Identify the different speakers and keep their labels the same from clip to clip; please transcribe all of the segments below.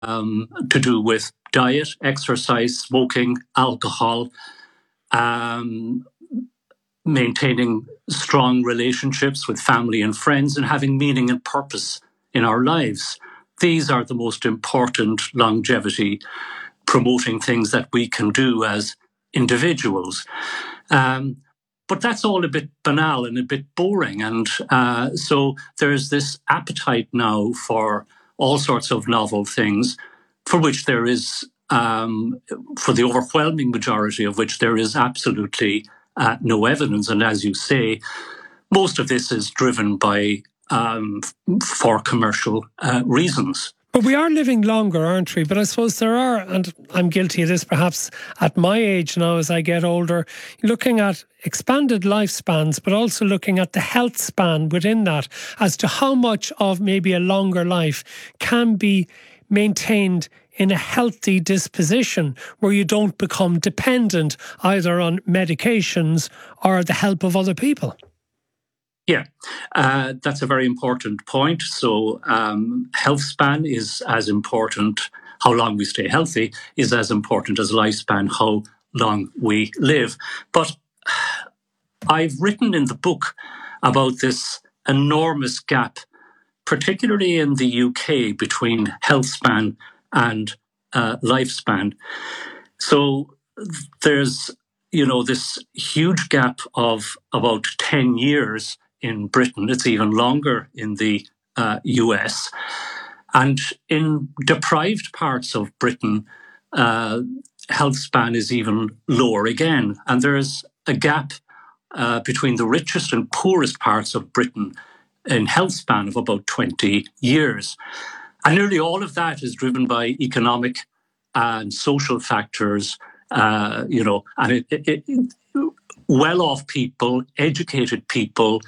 Speaker 1: to do with diet, exercise, smoking, alcohol, um, maintaining strong relationships with family and friends, and having meaning and purpose in our lives. These are the most important longevity promoting things that we can do as individuals. But that's all a bit banal and a bit boring. And so there's this appetite now for all sorts of novel things, for which there is, for the overwhelming majority of which there is absolutely no evidence. And as you say, most of this is driven by for commercial reasons.
Speaker 2: But we are living longer, aren't we? But I suppose there are, and I'm guilty of this perhaps at my age now as I get older, looking at expanded lifespans, but also looking at the health span within that as to how much of maybe a longer life can be maintained in a healthy disposition where you don't become dependent either on medications or the help of other people.
Speaker 1: Yeah, that's a very important point. So health span is as important. How long we stay healthy is as important as lifespan, how long we live. But I've written in the book about this enormous gap, particularly in the UK, between health span and lifespan. So there's, this huge gap of about 10 years in Britain. It's even longer in the US. And in deprived parts of Britain, health span is even lower again. And there's a gap between the richest and poorest parts of Britain in health span of about 20 years. And nearly all of that is driven by economic and social factors, and well-off people, educated people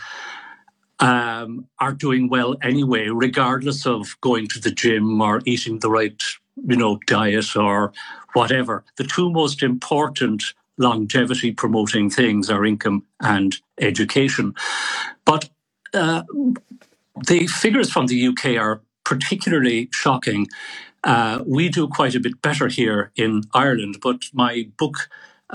Speaker 1: are doing well anyway, regardless of going to the gym or eating the right, diet or whatever. The two most important longevity promoting things are income and education. But the figures from the UK are particularly shocking. We do quite a bit better here in Ireland, but my book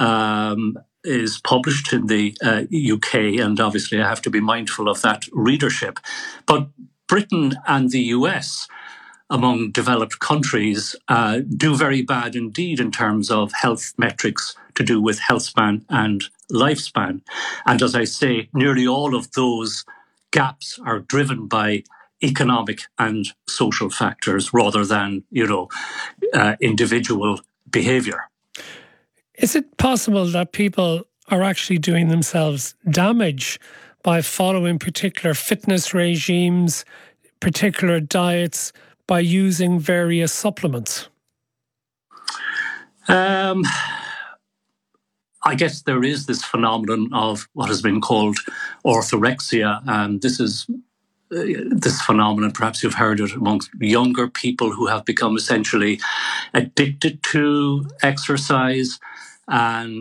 Speaker 1: is published in the UK, and obviously I have to be mindful of that readership. But Britain and the US, among developed countries, do very bad indeed in terms of health metrics to do with health span and lifespan. And as I say, nearly all of those gaps are driven by economic and social factors rather than, individual behaviour.
Speaker 2: Is it possible that people are actually doing themselves damage by following particular fitness regimes, particular diets, by using various supplements?
Speaker 1: I guess there is this phenomenon of what has been called orthorexia, and this phenomenon, perhaps you've heard it amongst younger people who have become essentially addicted to exercise. And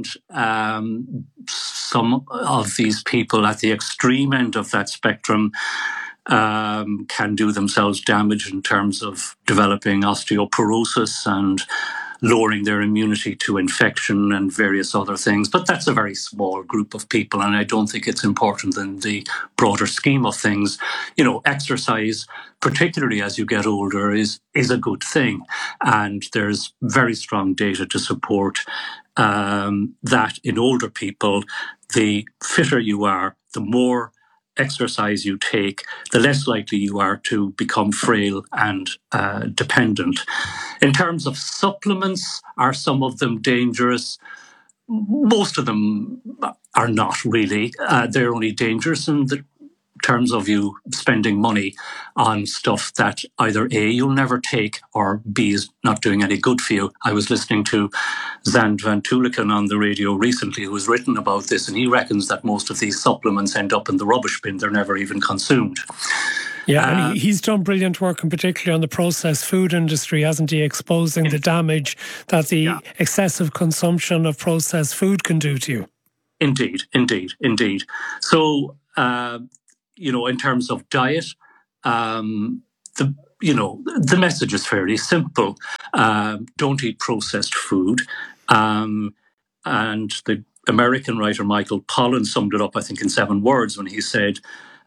Speaker 1: some of these people at the extreme end of that spectrum can do themselves damage in terms of developing osteoporosis and lowering their immunity to infection and various other things. But that's a very small group of people, and I don't think it's important in the broader scheme of things. Exercise, particularly as you get older, is a good thing. And there's very strong data to support that in older people, the fitter you are, the more exercise you take, the less likely you are to become frail and dependent. In terms of supplements, are some of them dangerous? Most of them are not really. They're only dangerous in the terms of you spending money on stuff that either A, you'll never take, or B, is not doing any good for you. I was listening to Zand van Tulleken on the radio recently, who has written about this, and he reckons that most of these supplements end up in the rubbish bin. They're never even consumed.
Speaker 2: Yeah, and he's done brilliant work, and particularly on the processed food industry, hasn't he, exposing the damage that the excessive consumption of processed food can do to you.
Speaker 1: Indeed. So, in terms of diet, the the message is fairly simple. Don't eat processed food. And the American writer Michael Pollan summed it up, I think, in 7 words when he said,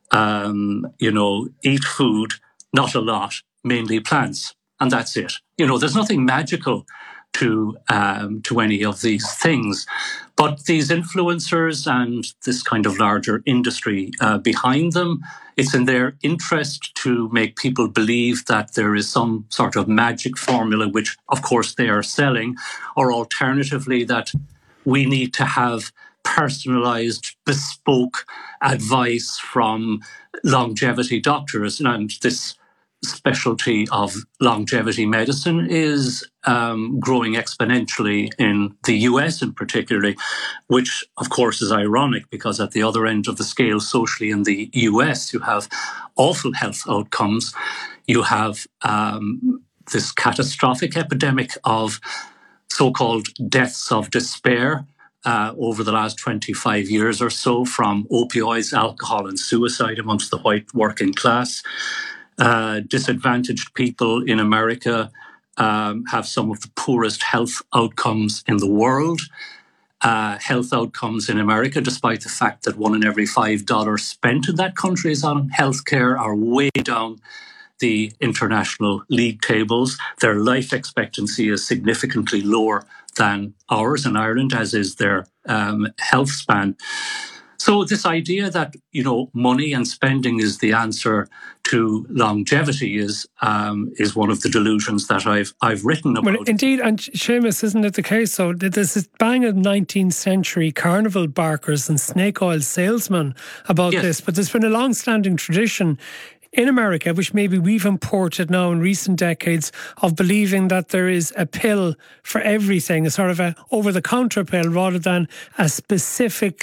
Speaker 1: eat food, not a lot, mainly plants. And that's it. There's nothing magical to any of these things. But these influencers and this kind of larger industry behind them, it's in their interest to make people believe that there is some sort of magic formula, which of course they are selling, or alternatively that we need to have personalized, bespoke advice from longevity doctors. And this specialty of longevity medicine is growing exponentially in the US in particular, which of course is ironic because at the other end of the scale socially in the US you have awful health outcomes. You have this catastrophic epidemic of so-called deaths of despair over the last 25 years or so from opioids, alcohol and suicide amongst the white working class. Disadvantaged people in America have some of the poorest health outcomes in the world. Health outcomes in America, despite the fact that $1 in every $5 spent in that country is on healthcare, are way down the international league tables. Their life expectancy is significantly lower than ours in Ireland, as is their health span. So this idea that, money and spending is the answer to longevity is one of the delusions that I've written about.
Speaker 2: Well, indeed, and Seamus, isn't it the case? So there's this bang of 19th century carnival barkers and snake oil salesmen about this, but there's been a long-standing tradition in America, which maybe we've imported now in recent decades, of believing that there is a pill for everything, a sort of a over-the-counter pill rather than a specific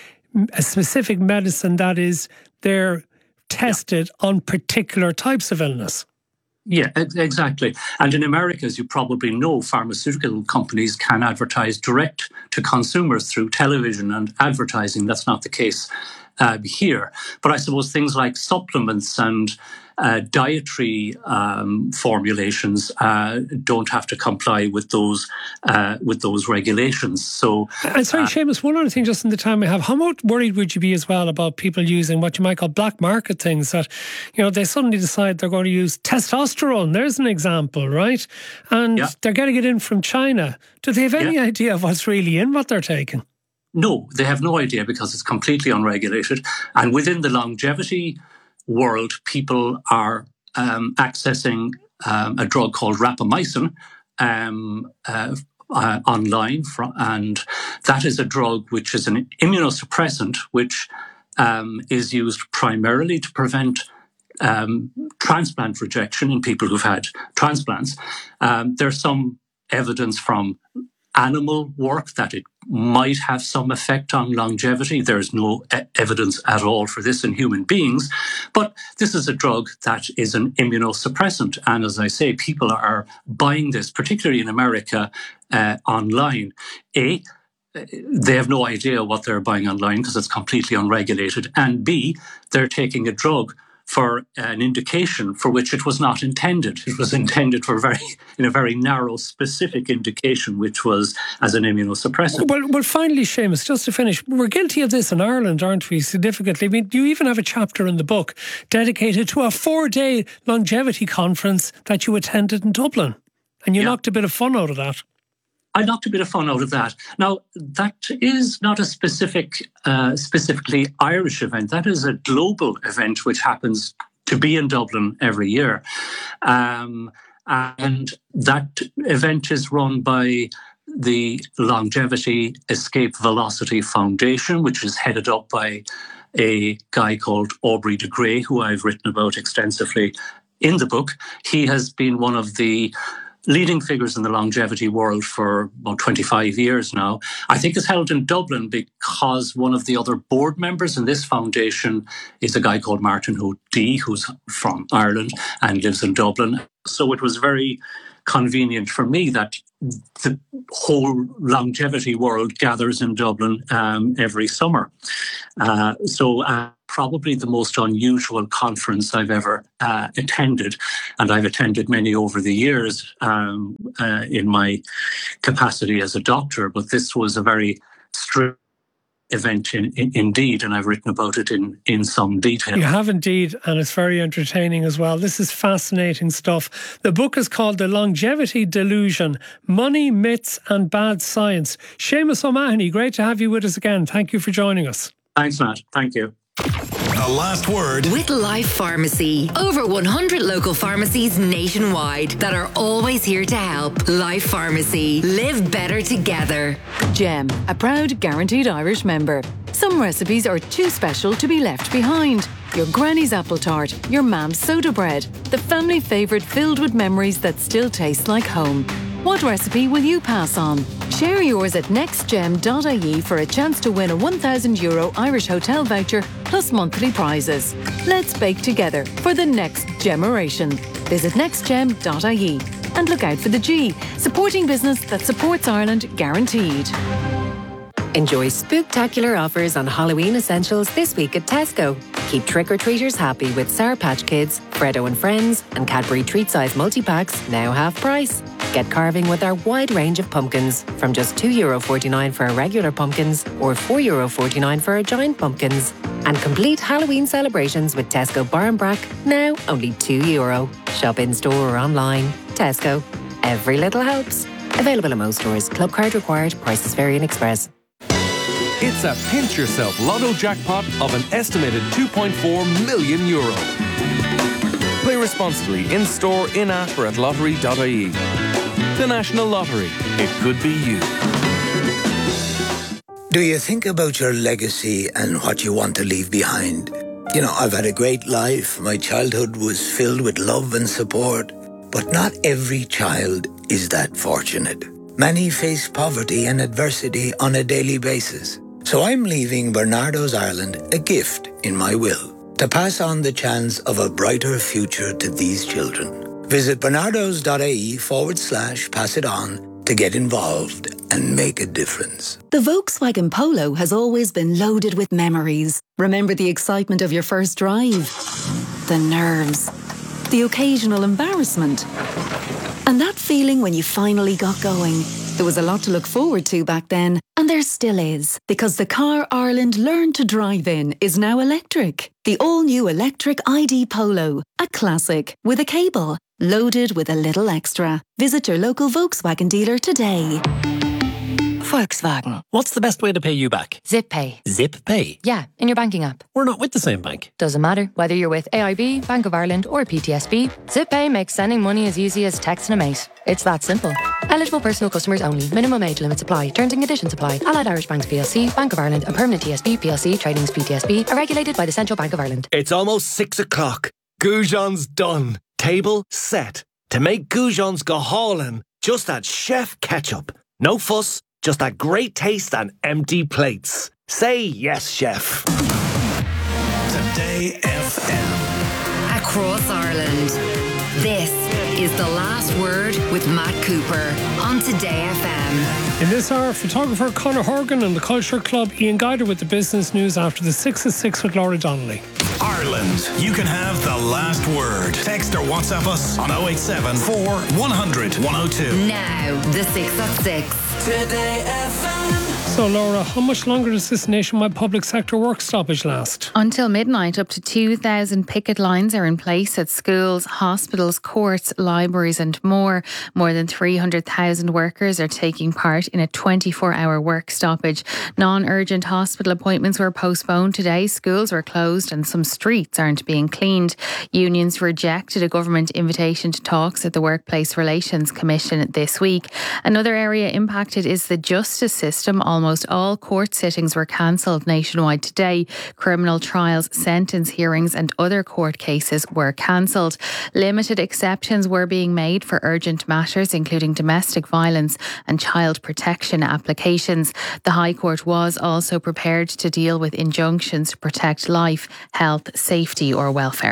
Speaker 2: medicine that is there tested on particular types of illness.
Speaker 1: Yeah, exactly. And in America, as you probably know, pharmaceutical companies can advertise direct to consumers through television and advertising. That's not the case here. But I suppose things like supplements and dietary formulations don't have to comply with those regulations. So,
Speaker 2: and sorry, Seamus, one other thing, just in the time we have, how much worried would you be as well about people using what you might call black market things that, they suddenly decide they're going to use testosterone? There's an example, right? And they're getting it in from China. Do they have any idea of what's really in what they're taking?
Speaker 1: No, they have no idea because it's completely unregulated. And within the longevity world, people are accessing a drug called rapamycin online, and that is a drug which is an immunosuppressant which is used primarily to prevent transplant rejection in people who've had transplants. There's some evidence from animal work that it might have some effect on longevity. There's no evidence at all for this in human beings, but this is a drug that is an immunosuppressant. And as I say, people are buying this, particularly in America, online. A, they have no idea what they're buying online because it's completely unregulated. And B, they're taking a drug for an indication for which it was not intended. It was intended for a very narrow, specific indication, which was as an immunosuppressant.
Speaker 2: Well, finally, Seamus, just to finish, we're guilty of this in Ireland, aren't we, significantly? I mean, you even have a chapter in the book dedicated to a 4-day longevity conference that you attended in Dublin, and you knocked a bit of fun out of that.
Speaker 1: I knocked a bit of fun out of that. Now, that is not a specifically Irish event. That is a global event which happens to be in Dublin every year. And that event is run by the Longevity Escape Velocity Foundation, which is headed up by a guy called Aubrey de Grey, who I've written about extensively in the book. He has been one of the leading figures in the longevity world for about 25 years now. I think it's held in Dublin because one of the other board members in this foundation is a guy called Martin O'D, who's from Ireland and lives in Dublin. So it was very convenient for me that the whole longevity world gathers in Dublin every summer. So probably the most unusual conference I've ever attended, and I've attended many over the years in my capacity as a doctor, but this was a very strict event indeed, and I've written about it in some detail.
Speaker 2: You have indeed, and it's very entertaining as well. This is fascinating stuff. The book is called The Longevity Delusion: Money, Myths and Bad Science. Seamus O'Mahony, great to have you with us again. Thank you for joining us.
Speaker 1: Thanks, Matt. Thank you.
Speaker 3: The last word
Speaker 4: with Life Pharmacy. Over 100 local pharmacies nationwide that are always here to help. Life Pharmacy. Live better together.
Speaker 5: Gem, a proud Guaranteed Irish member. Some recipes are too special to be left behind. Your granny's apple tart, your mam's soda bread, the family favourite filled with memories that still taste like home. What recipe will you pass on? Share yours at nextgem.ie for a chance to win a €1,000 Irish hotel voucher plus monthly prizes. Let's bake together for the next generation. Visit nextgem.ie and look out for the G, supporting business that supports Ireland, guaranteed.
Speaker 6: Enjoy spooktacular offers on Halloween essentials this week at Tesco. Keep trick-or-treaters happy with Sour Patch Kids, Freddo and Friends and Cadbury treat-size multi-packs now half price. Get carving with our wide range of pumpkins from just €2.49 for our regular pumpkins or €4.49 for our giant pumpkins. And complete Halloween celebrations with Tesco Bar and Brack, now only €2. Shop in-store or online. Tesco. Every little helps. Available in most stores. Club card required. Prices vary in Express.
Speaker 7: It's a pinch yourself lotto jackpot of an estimated €2.4 million. Play responsibly in store, in app or at lottery.ie. The National Lottery. It could be you.
Speaker 8: Do you think about your legacy and what you want to leave behind? You know, I've had a great life. My childhood was filled with love and support. But not every child is that fortunate. Many face poverty and adversity on a daily basis. So I'm leaving Barnardo's Ireland a gift in my will to pass on the chance of a brighter future to these children. Visit barnardos.ie/pass it on to get involved and make a difference.
Speaker 9: The Volkswagen Polo has always been loaded with memories. Remember the excitement of your first drive? The nerves. The occasional embarrassment. And that feeling when you finally got going. There was a lot to look forward to back then, and there still is, because the car Ireland Learn to Drive in is now electric. The all-new electric ID Polo, a classic, with a cable, loaded with a little extra. Visit your local Volkswagen dealer today.
Speaker 10: Volkswagen. What's the best way to pay you back?
Speaker 11: Zip Pay.
Speaker 10: Zip Pay?
Speaker 11: Yeah, in your banking app.
Speaker 10: We're not with the same bank.
Speaker 11: Doesn't matter. Whether you're with AIB, Bank of Ireland or PTSB, Zip Pay makes sending money as easy as texting a mate. It's that simple. Eligible personal customers only. Minimum age limits apply. Terms and conditions apply. Allied Irish Banks PLC, Bank of Ireland and Permanent TSB PLC, Tradings PTSB are regulated by the Central Bank of Ireland.
Speaker 12: It's almost 6 o'clock. Goujon's done. Table set. To make Goujon's go hauling, just add chef ketchup. No fuss. Just that great taste and empty plates. Say yes, chef.
Speaker 3: Today FM.
Speaker 4: Across Ireland. This is The Last Word with Matt Cooper on Today FM.
Speaker 2: In this hour, photographer Conor Horgan and the Culture Club, Ian Guider with the business news after the 6 at 6 with Laura Donnelly.
Speaker 3: Ireland, you can have the last word. Text or WhatsApp us on 087 4 100 102.
Speaker 4: Now, the 6 at 6.
Speaker 3: Today FM.
Speaker 2: So, Laura, how much longer does this nationwide public sector work stoppage last?
Speaker 13: Until midnight, up to 2,000 picket lines are in place at schools, hospitals, courts, libraries and more. More than 300,000 workers are taking part in a 24-hour work stoppage. Non-urgent hospital appointments were postponed today. Schools were closed and some streets aren't being cleaned. Unions rejected a government invitation to talks at the Workplace Relations Commission this week. Another area impacted is the justice system. Almost all court sittings were cancelled nationwide today. Criminal trials, sentence hearings and other court cases were cancelled. Limited exceptions were being made for urgent matters, including domestic violence and child protection applications. The High Court was also prepared to deal with injunctions to protect life, health, safety or welfare.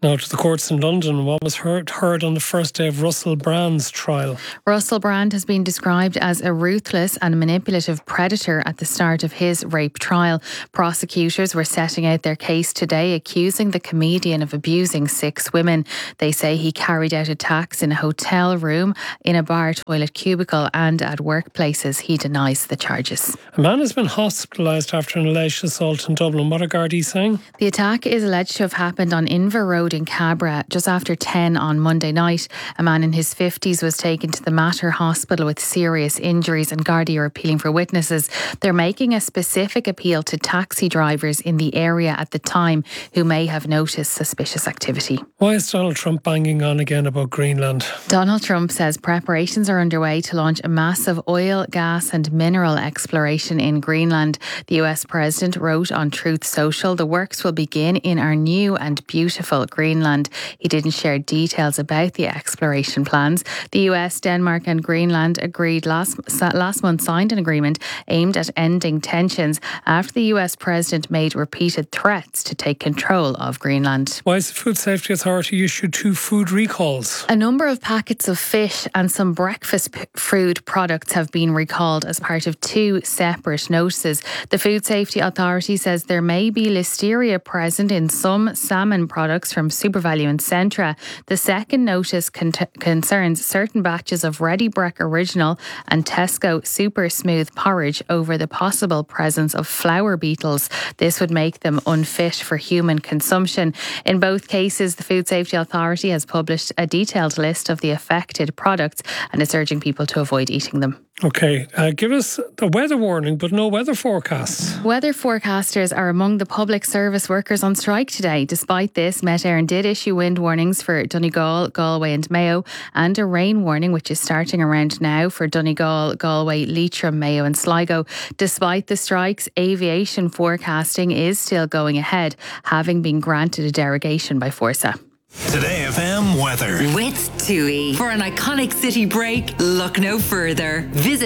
Speaker 2: Now to the courts in London. What was heard on the first day of Russell Brand's trial?
Speaker 13: Russell Brand has been described as a ruthless and manipulative predator at the start of his rape trial. Prosecutors were setting out their case today, accusing the comedian of abusing 6 women. They say he carried out attacks in a hotel room, in a bar toilet cubicle and at workplaces. He denies the charges.
Speaker 2: A man has been hospitalised after an alleged assault in Dublin. What are Gardaí saying?
Speaker 13: The attack is alleged to have happened on Inver Road in Cabra just after 10 on Monday night. A man in his 50s was taken to the Mater Hospital with serious injuries, and Gardaí are appealing for witnesses. They're making a specific appeal to taxi drivers in the area at the time who may have noticed suspicious activity.
Speaker 2: Why is Donald Trump banging on again about Greenland?
Speaker 13: Donald Trump says preparations are underway to launch a massive oil, gas and mineral exploration in Greenland. The US President wrote on Truth Social, "The works will begin in our new and beautiful Greenland." He didn't share details about the exploration plans. The US, Denmark and Greenland agreed last month signed an agreement aimed at ending tensions after the US President made repeated threats to take control of Greenland.
Speaker 2: Why has the Food Safety Authority issued 2 food recalls?
Speaker 13: A number of packets of fish and some breakfast food products have been recalled as part of 2 separate notices. The Food Safety Authority says there may be listeria present in some salmon products from SuperValu and Centra. The second notice concerns certain batches of Ready Brek Original and Tesco Super Smooth porridge over the possible presence of flour beetles. This would make them unfit for human consumption. In both cases, the Food Safety Authority has published a detailed list of the affected products and is urging people to avoid eating them.
Speaker 2: OK, give us the weather warning, but no weather forecasts.
Speaker 13: Weather forecasters are among the public service workers on strike today. Despite this, Met Éireann did issue wind warnings for Donegal, Galway and Mayo, and a rain warning, which is starting around now for Donegal, Galway, Leitrim, Mayo and Sligo. Despite the strikes, aviation forecasting is still going ahead, having been granted a derogation by Forsa.
Speaker 3: Today FM weather.
Speaker 4: With TUI. For an iconic city break, look no further. Visit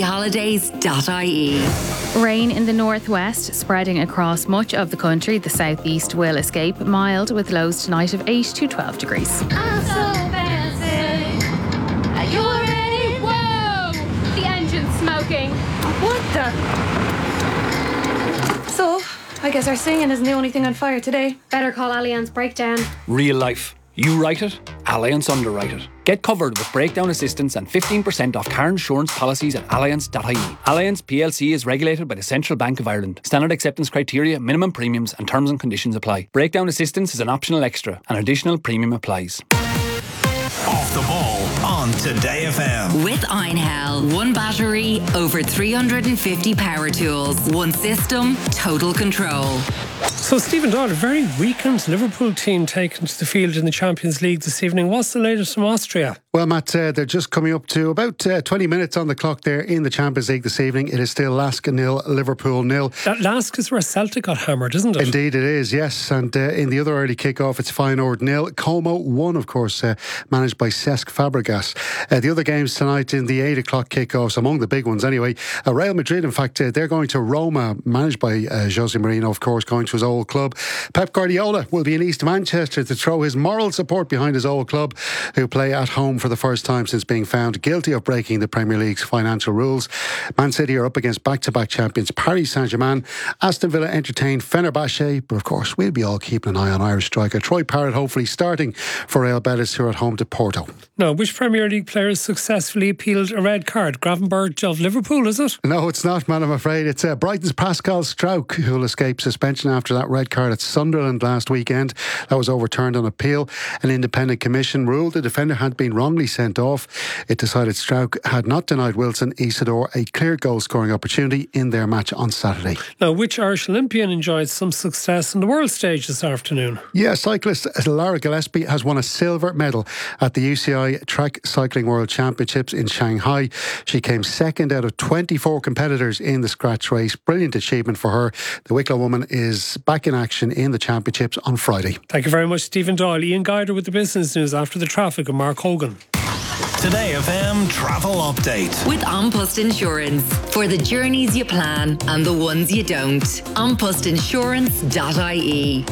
Speaker 4: tuiholidays.ie.
Speaker 13: Rain in the northwest spreading across much of the country. The southeast will escape mild with lows tonight of 8 to 12 degrees.
Speaker 14: I'm so fancy. Are you ready? Whoa! The engine's smoking. What the? So, I guess our singing isn't the only thing on fire today. Better call Allianz Breakdown.
Speaker 10: Real life. You write it, Allianz underwrite it. Get covered with breakdown assistance and 15% off car insurance policies at allianz.ie. Allianz PLC is regulated by the Central Bank of Ireland. Standard acceptance criteria, minimum premiums and terms and conditions apply. Breakdown assistance is an optional extra. An additional premium applies.
Speaker 3: Off the ball on Today FM.
Speaker 4: With Einhell. 1 battery, over 350 power tools. 1 system, total control.
Speaker 2: So, Stephen Doyle, a very weakened Liverpool team taken to the field in the Champions League this evening. What's the latest from Austria?
Speaker 15: Well, Matt, they're just coming up to about 20 minutes on the clock there in the Champions League this evening. It is still Lask 0, Liverpool 0.
Speaker 2: That Lask is where Celtic got hammered, isn't it?
Speaker 15: Indeed it is, yes. And in the other early kick-off, it's Feyenoord 0, Como 1, of course, managed by Cesc Fabregas. The other games tonight in the 8 o'clock kick-offs, among the big ones anyway. Real Madrid, in fact, they're going to Roma, managed by Jose Mourinho, of course, going to his old club. Pep Guardiola will be in East Manchester to throw his moral support behind his old club, who play at home for the first time since being found guilty of breaking the Premier League's financial rules. Man City are up against back-to-back champions Paris Saint-Germain. Aston Villa entertain Fenerbahce, but of course we'll be all keeping an eye on Irish striker Troy Parrott, hopefully starting for Real Betis, who are at home to Porto.
Speaker 2: Now, which Premier League players successfully appealed a red card? Gravenberch of Liverpool, is it?
Speaker 15: No, it's not, man, I'm afraid. It's Brighton's Pascal Struijk who will escape suspension after that red card at Sunderland last weekend. That was overturned on appeal. An independent commission ruled the defender had been wrongly sent off. It decided Struijk had not denied Wilson Isidore a clear goal scoring opportunity in their match on Saturday.
Speaker 2: Now, which Irish Olympian enjoyed some success on the world stage this afternoon?
Speaker 15: Yeah, cyclist Lara Gillespie has won a silver medal at the UCI Track Cycling World Championships in Shanghai. She came second out of 24 competitors in the scratch race. Brilliant achievement for her. The Wicklow woman is back in action in the championships on Friday.
Speaker 2: Thank you very much, Stephen Doyle. Ian Guider with the business news after the traffic and Mark Hogan.
Speaker 3: Today FM travel update.
Speaker 4: With An Post Insurance. For the journeys you plan and the ones you don't. AnPostInsurance.ie.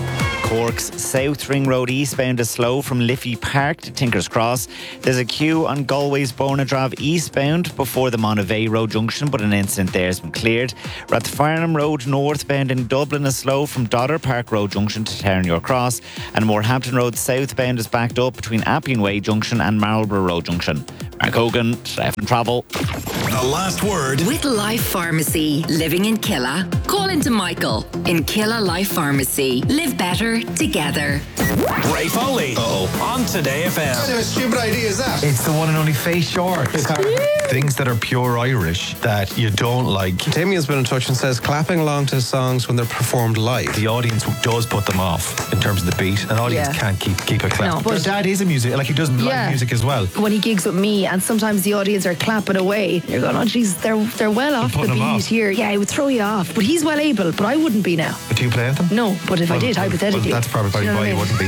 Speaker 16: Cork's South Ring Road eastbound is slow from Liffey Park to Tinkers Cross. There's a queue on Galway's Bonadrav eastbound before the Monavey Road junction, but an incident there has been cleared. Rathfarnham Road northbound in Dublin is slow from Dodder Park Road junction to Terranure Cross, and Morehampton Road southbound is backed up between Appian Way junction and Marlborough Road junction. Mark Hogan, F1 Travel.
Speaker 3: The last word.
Speaker 4: With Life Pharmacy, living in Killa, call into Michael. In Killa Life Pharmacy, live better together.
Speaker 3: Ray Foley. On Today FM.
Speaker 17: What kind of stupid idea is that?
Speaker 18: It's the one and only Face Shorts. Things that are pure Irish that you don't like.
Speaker 17: Damien's been in touch and says clapping along to songs when they're performed live.
Speaker 18: The audience does put them off in terms of the beat. An audience can't keep a clap.
Speaker 19: No, but
Speaker 18: Dad is a music, like he does live music as well.
Speaker 19: When he gigs with me, and sometimes the audience are clapping away, you're going, oh geez, they're well off the beat here. Yeah, it would throw you off. But he's well able, but I wouldn't be now.
Speaker 18: But do you play with them?
Speaker 19: No, but if I did, hypothetically.
Speaker 18: Well, that's probably why you wouldn't be.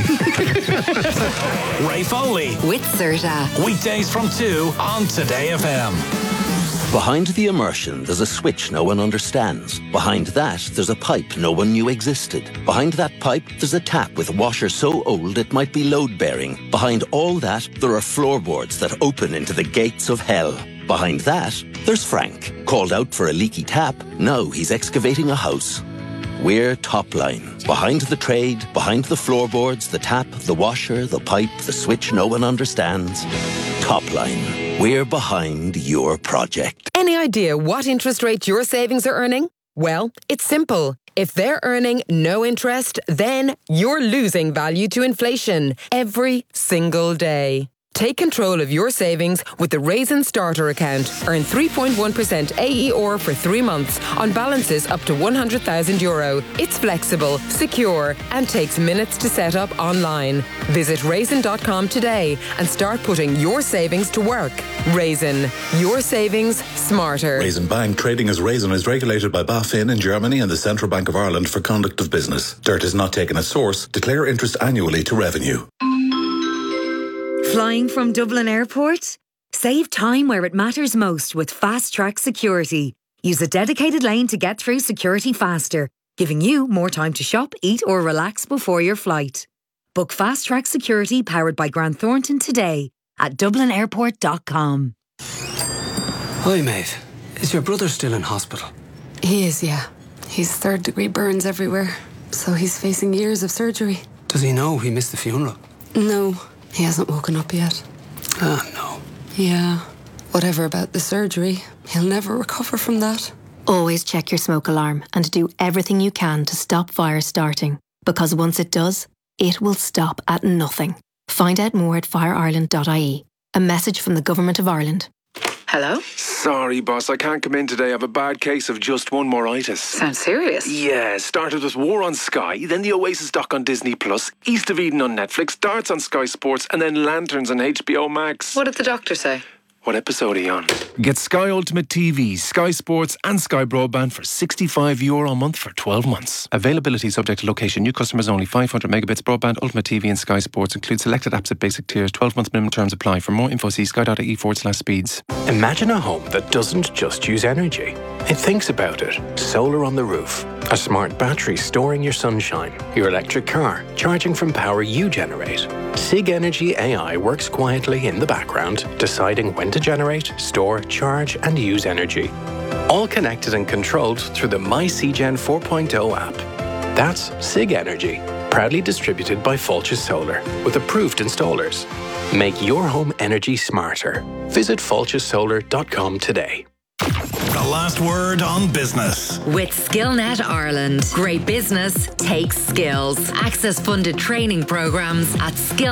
Speaker 3: Ray Foley.
Speaker 4: With Serta.
Speaker 3: Weekdays from 2 on Today FM.
Speaker 20: Behind the immersion, there's a switch no one understands. Behind that, there's a pipe no one knew existed. Behind that pipe, there's a tap with a washer so old it might be load-bearing. Behind all that, there are floorboards that open into the gates of hell. Behind that, there's Frank. Called out for a leaky tap, now he's excavating a house. We're Topline. Behind the trade, behind the floorboards, the tap, the washer, the pipe, the switch no one understands. Topline. We're behind your project.
Speaker 21: Any idea what interest rate your savings are earning? Well, it's simple. If they're earning no interest, then you're losing value to inflation every single day. Take control of your savings with the Raisin Starter account. Earn 3.1% AER for 3 months on balances up to €100,000. It's flexible, secure, and takes minutes to set up online. Visit raisin.com today and start putting your savings to work. Raisin, your savings smarter.
Speaker 22: Raisin Bank trading as Raisin is regulated by BaFin in Germany and the Central Bank of Ireland for conduct of business. Dirt is not taken at source. Declare interest annually to revenue.
Speaker 23: Flying from Dublin Airport? Save time where it matters most with Fast Track Security. Use a dedicated lane to get through security faster, giving you more time to shop, eat or relax before your flight. Book Fast Track Security powered by Grant Thornton today at dublinairport.com.
Speaker 24: Hi mate, is your brother still in hospital?
Speaker 25: He is, yeah. He's 3rd degree burns everywhere, so he's facing years of surgery.
Speaker 24: Does he know he missed the funeral?
Speaker 25: No. He hasn't woken up yet.
Speaker 24: Ah, no.
Speaker 25: Yeah. Whatever about the surgery, he'll never recover from that.
Speaker 26: Always check your smoke alarm and do everything you can to stop fire starting. Because once it does, it will stop at nothing. Find out more at fireireland.ie. A message from the Government of Ireland.
Speaker 27: Hello?
Speaker 28: Sorry, boss, I can't come in today. I have a bad case of just one moreitis.
Speaker 27: Sounds serious.
Speaker 28: Yeah, started with War on Sky, then the Oasis doc on Disney Plus, East of Eden on Netflix, Darts on Sky Sports, and then Lanterns on HBO Max.
Speaker 27: What did the doctor say?
Speaker 28: What episode are you on?
Speaker 29: Get Sky Ultimate TV, Sky Sports and Sky Broadband for €65 a month for 12 months. Availability subject to location. New customers only. 500 megabits broadband, Ultimate TV and Sky Sports. Include selected apps at basic tiers. 12 months minimum terms apply. For more info, see sky.ie/speeds.
Speaker 30: Imagine a home that doesn't just use energy. It thinks about it. Solar on the roof. A smart battery storing your sunshine. Your electric car charging from power you generate. SIG Energy AI works quietly in the background, deciding when to generate, store, charge and use energy. All connected and controlled through the MyCgen 4.0 app. That's SIG Energy, proudly distributed by Fulches Solar, with approved installers. Make your home energy smarter. Visit fulchessolar.com today.
Speaker 3: The last word on business.
Speaker 4: With Skillnet Ireland. Great business takes skills. Access funded training programs at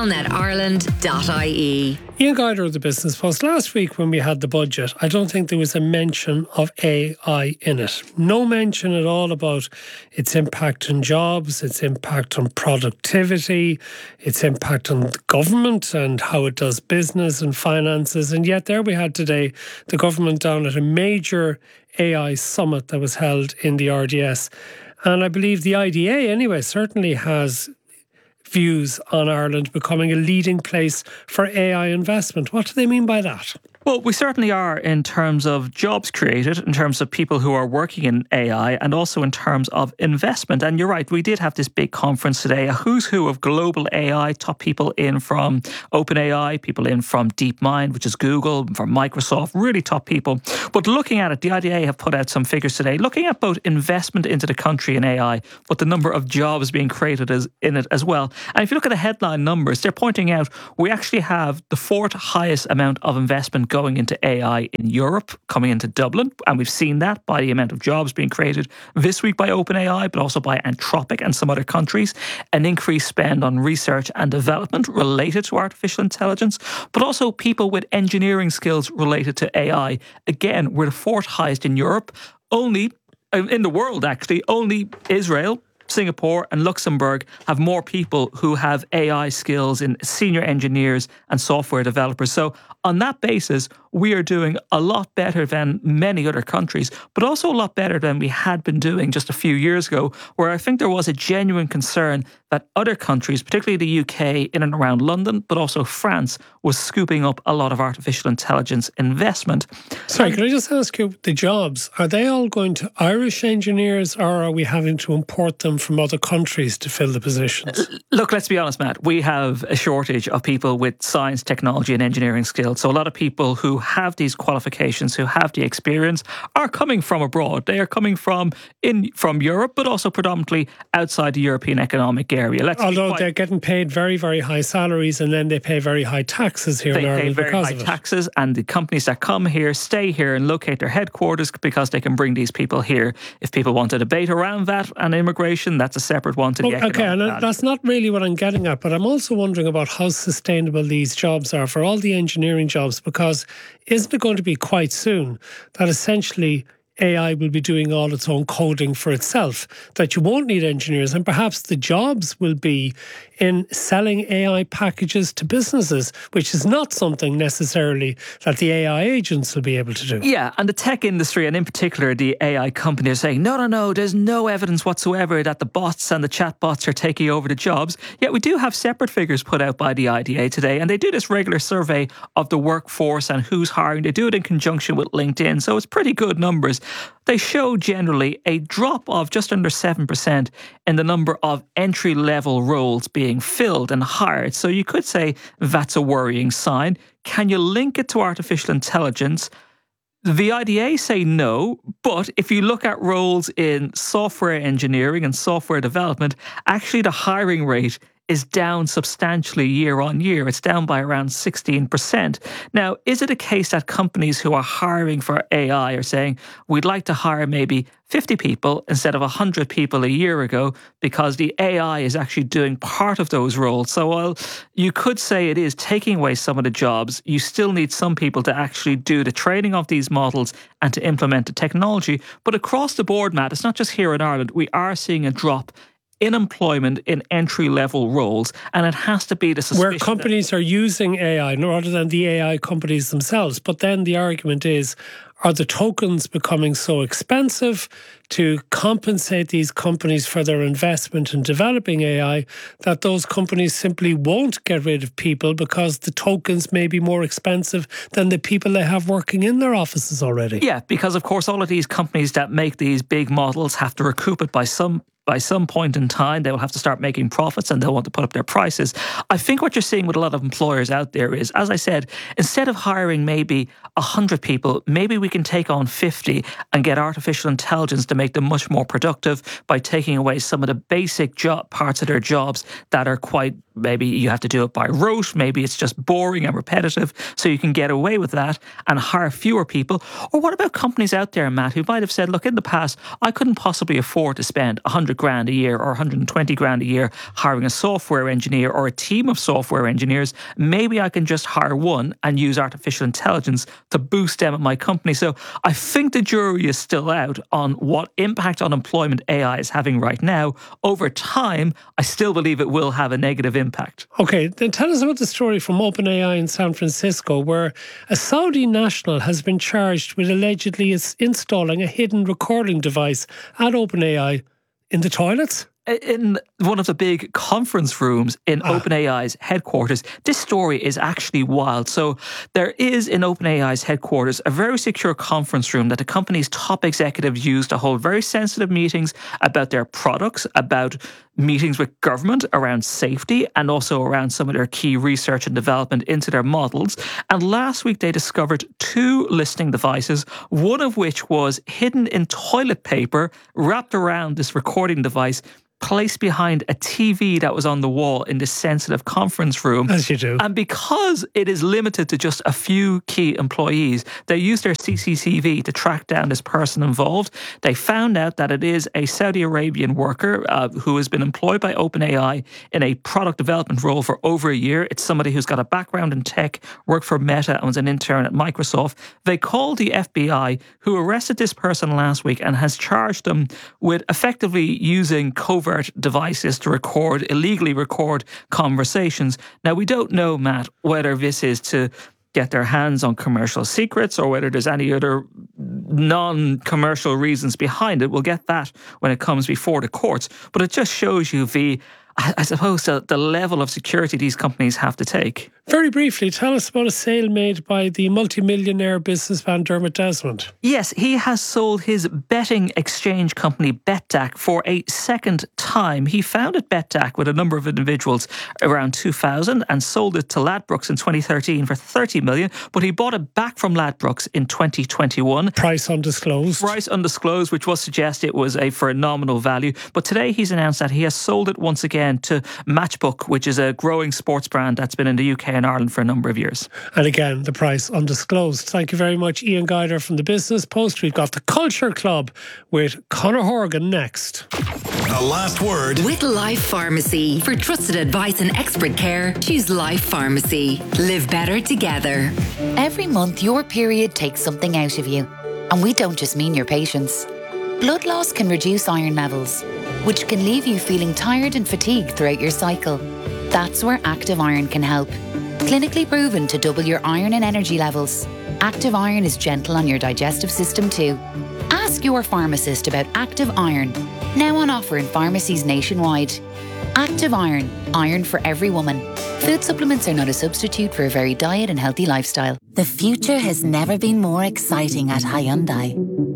Speaker 4: skillnetireland.ie.
Speaker 2: Ian Guider of the Business Post. Last week when we had the budget, I don't think there was a mention of AI in it. No mention at all about its impact on jobs, its impact on productivity, its impact on the government and how it does business and finances. And yet there we had today the government down at a major AI summit that was held in the RDS. And I believe the IDA anyway certainly has views on Ireland becoming a leading place for AI investment. What do they mean by that?
Speaker 1: Well, we certainly are in terms of jobs created, in terms of people who are working in AI, and also in terms of investment. And you're right, we did have this big conference today, a who's who of global AI, top people in from OpenAI, people in from DeepMind, which is Google, from Microsoft, really top people. But looking at it, the IDA have put out some figures today, looking at both investment into the country in AI, but the number of jobs being created in it as well. And if you look at the headline numbers, they're pointing out we actually have the fourth highest amount of investment going into AI in Europe, coming into Dublin. And we've seen that by the amount of jobs being created this week by OpenAI, but also by Anthropic and some other countries. An increased spend on research and development related to artificial intelligence, but also people with engineering skills related to AI. Again, we're the fourth highest in Europe. Only, in the world actually, only Israel, Singapore and Luxembourg have more people who have AI skills in senior engineers and software developers. So on that basis, we are doing a lot better than many other countries, but also a lot better than we had been doing just a few years ago, where I think there was a genuine concern that other countries, particularly the UK in and around London, but also France, was scooping up a lot of artificial intelligence investment.
Speaker 2: Sorry, can I just ask you, the jobs, are they all going to Irish engineers, or are we having to import them from other countries to fill the positions?
Speaker 1: Look, let's be honest, Matt. We have a shortage of people with science, technology and engineering skills. So a lot of people who have these qualifications, who have the experience, are coming from abroad. They are coming from Europe, but also predominantly outside the European Economic Area.
Speaker 2: Although they're getting paid very, very high salaries, and then they pay very high taxes here in Ireland because of it. They pay very high taxes,
Speaker 1: and the companies that come here stay here and locate their headquarters because they can bring these people here. If people want a debate around that and immigration, that's a separate one to the economic value.
Speaker 2: That's not really what I'm getting at, but I'm also wondering about how sustainable these jobs are for all the engineering jobs, because isn't it going to be quite soon that essentially AI will be doing all its own coding for itself, that you won't need engineers, and perhaps the jobs will be in selling AI packages to businesses, which is not something necessarily that the AI agents will be able to do.
Speaker 1: Yeah, and the tech industry, and in particular the AI companies, are saying, no, there's no evidence whatsoever that the bots and the chatbots are taking over the jobs. Yet we do have separate figures put out by the IDA today, and they do this regular survey of the workforce and who's hiring. They do it in conjunction with LinkedIn, so it's pretty good numbers. They show generally a drop of just under 7% in the number of entry-level roles being filled and hired. So you could say that's a worrying sign. Can you link it to artificial intelligence? The IDA say no, but if you look at roles in software engineering and software development, actually the hiring rate is down substantially year on year. It's down by around 16%. Now, is it a case that companies who are hiring for AI are saying, we'd like to hire maybe 50 people instead of 100 people a year ago because the AI is actually doing part of those roles? So while you could say it is taking away some of the jobs, you still need some people to actually do the training of these models and to implement the technology. But across the board, Matt, it's not just here in Ireland, we are seeing a drop in employment in entry-level roles, and it has to be the suspicion
Speaker 2: where companies are using AI rather than the AI companies themselves. But then the argument is, are the tokens becoming so expensive to compensate these companies for their investment in developing AI that those companies simply won't get rid of people because the tokens may be more expensive than the people they have working in their offices already?
Speaker 1: Yeah, because of course all of these companies that make these big models have to recoup it by some point in time. They will have to start making profits and they'll want to put up their prices. I think what you're seeing with a lot of employers out there is, as I said, instead of hiring maybe 100 people, maybe we can take on 50 and get artificial intelligence to make them much more productive by taking away some of the basic parts of their jobs that are quite, maybe you have to do it by rote, maybe it's just boring and repetitive, so you can get away with that and hire fewer people. Or what about companies out there, Matt, who might have said, look, in the past, I couldn't possibly afford to spend 100 grand a year or 120 grand a year hiring a software engineer or a team of software engineers. Maybe I can just hire one and use artificial intelligence to boost them at my company. So I think the jury is still out on what impact on employment AI is having right now. Over time, I still believe it will have a negative impact.
Speaker 2: Okay, then tell us about the story from OpenAI in San Francisco, where a Saudi national has been charged with allegedly installing a hidden recording device at OpenAI in the toilets.
Speaker 1: in one of the big conference rooms in OpenAI's headquarters. This story is actually wild. So there is in OpenAI's headquarters a very secure conference room that the company's top executives use to hold very sensitive meetings about their products, about meetings with government around safety, and also around some of their key research and development into their models. And last week they discovered 2 listening devices, one of which was hidden in toilet paper wrapped around this recording device, placed behind a TV that was on the wall in this sensitive conference room.
Speaker 2: As you do.
Speaker 1: And because it is limited to just a few key employees, they used their CCTV to track down this person involved. They found out that it is a Saudi Arabian worker who has been employed by OpenAI in a product development role for over a year. It's somebody who's got a background in tech, worked for Meta, and was an intern at Microsoft. They called the FBI, who arrested this person last week and has charged them with effectively using covert devices to illegally record conversations. Now, we don't know, Matt, whether this is to get their hands on commercial secrets or whether there's any other non-commercial reasons behind it. We'll get that when it comes before the courts. But it just shows you I suppose, the level of security these companies have to take.
Speaker 2: Very briefly, tell us about a sale made by the multimillionaire businessman Dermot Desmond.
Speaker 1: Yes, he has sold his betting exchange company Betdaq for a second time. He founded Betdaq with a number of individuals around 2000 and sold it to Ladbrokes in 2013 for 30 million, but he bought it back from Ladbrokes in 2021.
Speaker 2: Price undisclosed.
Speaker 1: Price undisclosed, which was suggest it was for a nominal value. But today he's announced that he has sold it once again to Matchbook, which is a growing sports brand that's been in the UK and Ireland for a number of years.
Speaker 2: And again, the price undisclosed. Thank you very much, Ian Guider from the Business Post. We've got the Culture Club with Conor Horgan next.
Speaker 3: The last word
Speaker 4: with Life Pharmacy. For trusted advice and expert care, choose Life Pharmacy. Live better together.
Speaker 5: Every month, your period takes something out of you. And we don't just mean your patience. Blood loss can reduce iron levels, which can leave you feeling tired and fatigued throughout your cycle. That's where Active Iron can help. Clinically proven to double your iron and energy levels. Active Iron is gentle on your digestive system too. Ask your pharmacist about Active Iron, now on offer in pharmacies nationwide. Active Iron, iron for every woman. Food supplements are not a substitute for a varied diet and healthy lifestyle.
Speaker 6: The future has never been more exciting at Hyundai.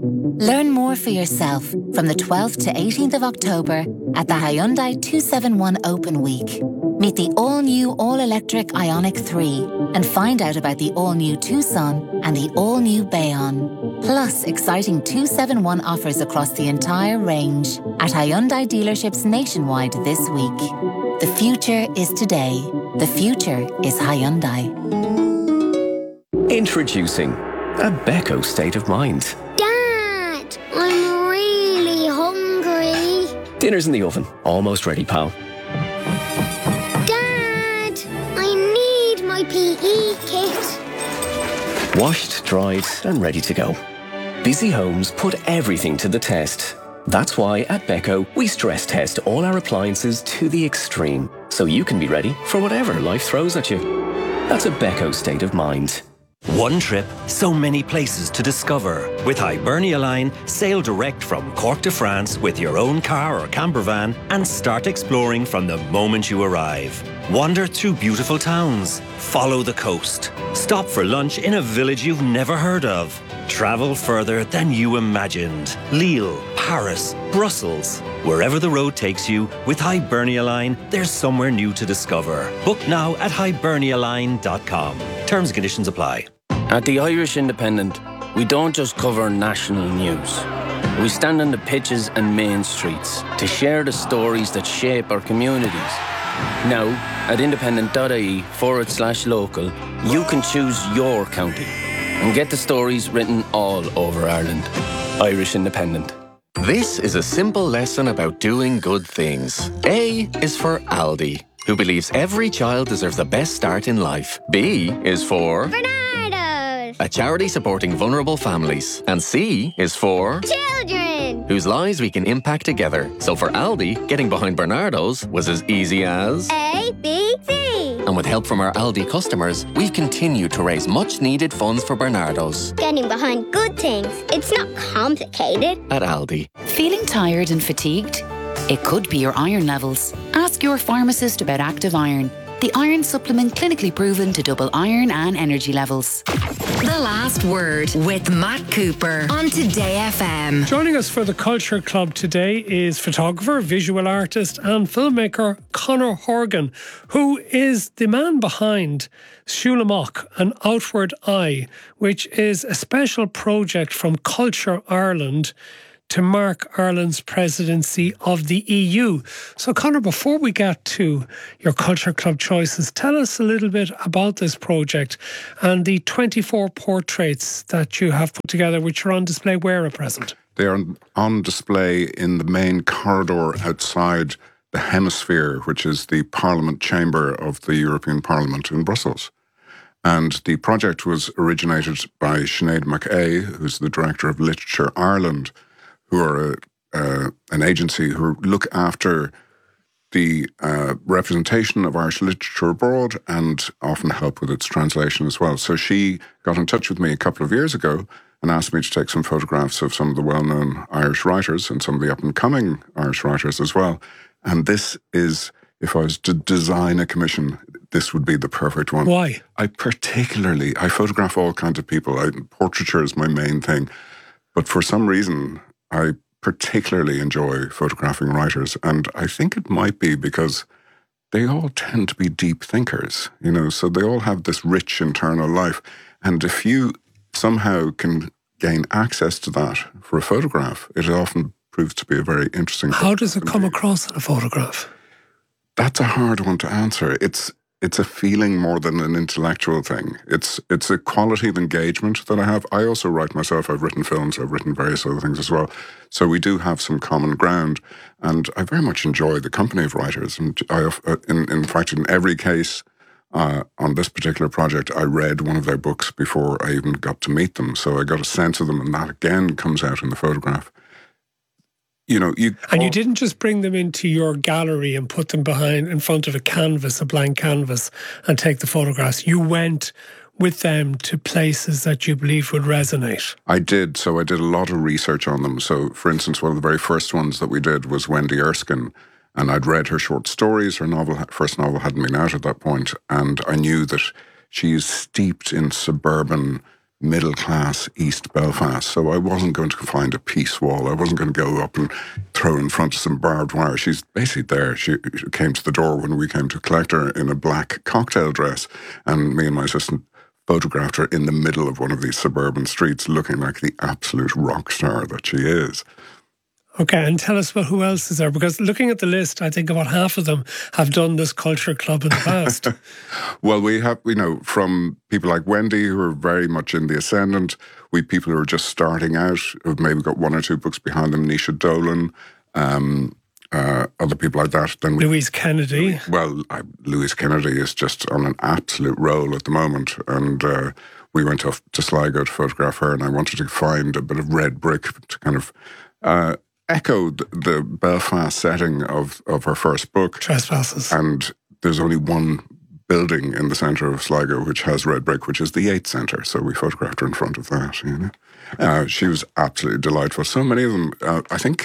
Speaker 6: Learn more for yourself from the 12th to 18th of October at the Hyundai 271 Open Week. Meet the all-new all-electric Ioniq 3 and find out about the all-new Tucson and the all-new Bayon. Plus exciting 271 offers across the entire range at Hyundai dealerships nationwide this week. The future is today. The future is Hyundai.
Speaker 7: Introducing a Beko state of mind.
Speaker 8: Dad, I'm really hungry.
Speaker 7: Dinner's in the oven. Almost ready, pal.
Speaker 8: Dad, I need my PE kit.
Speaker 7: Washed, dried, and ready to go. Busy homes put everything to the test. That's why at Beko, we stress test all our appliances to the extreme, so you can be ready for whatever life throws at you. That's a Beko state of mind.
Speaker 9: One trip, so many places to discover. With Hibernia Line, sail direct from Cork to France with your own car or camper van and start exploring from the moment you arrive. Wander through beautiful towns. Follow the coast. Stop for lunch in a village you've never heard of. Travel further than you imagined. Lille, Paris, Brussels. Wherever the road takes you, with Hibernia Line, there's somewhere new to discover. Book now at hibernialine.com. Terms and conditions apply.
Speaker 10: At the Irish Independent, we don't just cover national news. We stand on the pitches and main streets to share the stories that shape our communities. Now, at independent.ie/local, you can choose your county and get the stories written all over Ireland. Irish Independent.
Speaker 11: This is a simple lesson about doing good things. A is for Aldi, who believes every child deserves the best start in life. B is for
Speaker 8: Bernardo's,
Speaker 11: a charity supporting vulnerable families. And C is for
Speaker 8: children,
Speaker 11: whose lives we can impact together. So for Aldi, getting behind Bernardo's was as easy as
Speaker 8: A, B, C.
Speaker 11: And with help from our Aldi customers, we've continued to raise much needed funds for Bernardo's.
Speaker 8: Getting behind good things. It's not complicated.
Speaker 11: At Aldi.
Speaker 5: Feeling tired and fatigued? It could be your iron levels. Ask your pharmacist about Active Iron, the iron supplement clinically proven to double iron and energy levels.
Speaker 4: The Last Word with Matt Cooper on Today FM.
Speaker 2: Joining us for the Culture Club today is photographer, visual artist and filmmaker Conor Horgan, who is the man behind Shulamach, An Outward Eye, which is a special project from Culture Ireland to mark Ireland's presidency of the EU. So, Conor, before we get to your Culture Club choices, tell us a little bit about this project and the 24 portraits that you have put together, which are on display where at present.
Speaker 12: They are on display in the main corridor outside the Hemisphere, which is the Parliament chamber of the European Parliament in Brussels. And the project was originated by Sinead McA, who's the director of Literature Ireland, who are an agency who look after the representation of Irish literature abroad and often help with its translation as well. So she got in touch with me a couple of years ago and asked me to take some photographs of some of the well-known Irish writers and some of the up-and-coming Irish writers as well. And this is, if I was to design a commission, this would be the perfect one.
Speaker 2: Why?
Speaker 12: I photograph all kinds of people. Portraiture is my main thing. But for some reason, I particularly enjoy photographing writers, and I think it might be because they all tend to be deep thinkers, so they all have this rich internal life. And if you somehow can gain access to that for a photograph, it often proves to be a very interesting...
Speaker 2: How does it come across in a photograph?
Speaker 12: That's a hard one to answer. It's a feeling more than an intellectual thing. It's a quality of engagement that I have. I also write myself. I've written films. I've written various other things as well. So we do have some common ground. And I very much enjoy the company of writers. And in fact, in every case on this particular project, I read one of their books before I even got to meet them. So I got a sense of them. And that again comes out in the photograph.
Speaker 2: And you didn't just bring them into your gallery and put them in front of a blank canvas, and take the photographs. You went with them to places that you believe would resonate.
Speaker 12: I did. So I did a lot of research on them. So, for instance, one of the very first ones that we did was Wendy Erskine, and I'd read her short stories. Her first novel hadn't been out at that point, and I knew that she's steeped in suburban middle-class East Belfast, so I wasn't going to find a peace wall. I wasn't going to go up and throw in front of some barbed wire. She's basically there. She came to the door when we came to collect her in a black cocktail dress, and me and my assistant photographed her in the middle of one of these suburban streets, looking like the absolute rock star that she is.
Speaker 2: Okay, and tell us about who else is there, because looking at the list, I think about half of them have done this Culture Club in the past.
Speaker 12: Well, we have, from people like Wendy, who are very much in the ascendant. We have people who are just starting out, who've maybe got one or two books behind them, Nisha Dolan, other people like that. Then
Speaker 2: Louise Kennedy.
Speaker 12: Well, Louise Kennedy is just on an absolute roll at the moment, and we went off to Sligo to photograph her, and I wanted to find a bit of red brick to kind of echoed the Belfast setting of her first book.
Speaker 2: Trespasses.
Speaker 12: And there's only one building in the centre of Sligo which has red brick, which is the Yates Centre. So we photographed her in front of that, She was absolutely delightful. So many of them, I think,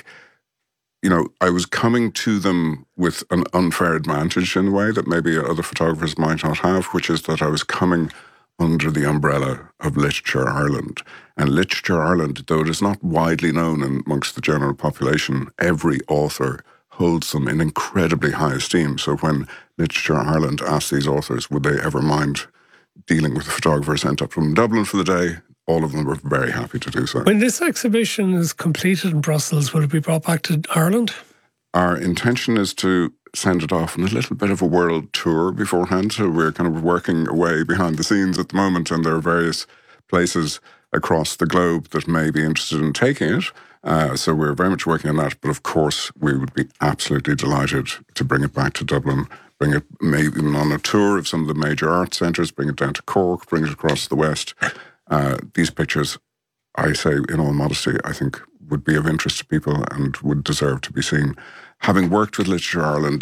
Speaker 12: I was coming to them with an unfair advantage in a way that maybe other photographers might not have, which is that I was coming under the umbrella of Literature Ireland. And Literature Ireland, though it is not widely known amongst the general population, every author holds them in incredibly high esteem. So when Literature Ireland asked these authors would they ever mind dealing with a photographer sent up from Dublin for the day, all of them were very happy to do so.
Speaker 2: When this exhibition is completed in Brussels, will it be brought back to Ireland?
Speaker 12: Our intention is to send it off on a little bit of a world tour beforehand. So we're kind of working away behind the scenes at the moment, and there are various places across the globe that may be interested in taking it. So we're very much working on that. But of course, we would be absolutely delighted to bring it back to Dublin, bring it maybe on a tour of some of the major art centres, bring it down to Cork, bring it across the West. These pictures, I say in all modesty, I think would be of interest to people and would deserve to be seen. Having worked with Literature Ireland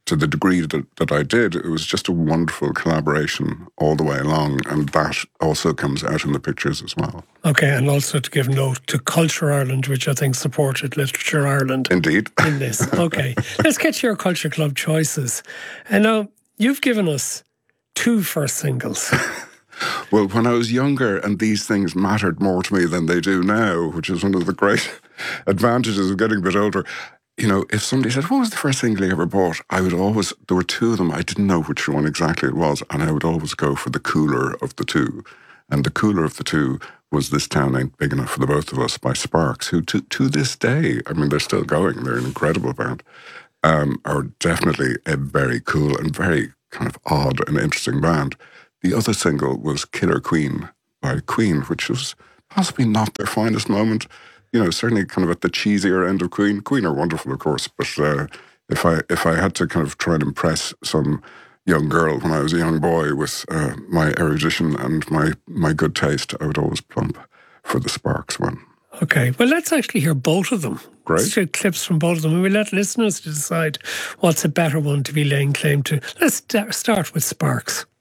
Speaker 12: to the degree that I did, it was just a wonderful collaboration all the way along, and that also comes out in the pictures as well.
Speaker 2: Okay, and also to give note to Culture Ireland, which I think supported Literature Ireland.
Speaker 12: Indeed.
Speaker 2: In this. Okay, let's get to your Culture Club choices. And now, you've given us 2 first singles.
Speaker 12: Well, when I was younger and these things mattered more to me than they do now, which is one of the great advantages of getting a bit older, you know, if somebody said, what was the first single you ever bought? I would always, there were 2 of them, I didn't know which one exactly it was, and I would always go for the cooler of the 2. And the cooler of the 2 was This Town Ain't Big Enough for the Both of Us by Sparks, who to this day, I mean, they're still going, they're an incredible band, are definitely a very cool and very kind of odd and interesting band. The other single was Killer Queen by Queen, which was possibly not their finest moment. You know, certainly kind of at the cheesier end of Queen. Queen are wonderful, of course, but if I had to kind of try and impress some young girl when I was a young boy with my erudition and my good taste, I would always plump for the Sparks one.
Speaker 2: Okay, well, let's actually hear both of them.
Speaker 12: Great.
Speaker 2: Let's hear clips from both of them, and we'll let listeners decide what's a better one to be laying claim to. Let's start with Sparks.